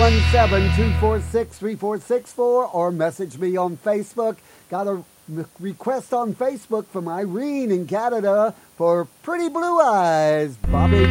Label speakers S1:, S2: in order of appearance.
S1: 817-246-3464 or message me on Facebook. Got a request on Facebook from Irene in Canada for Pretty Blue Eyes. Bobby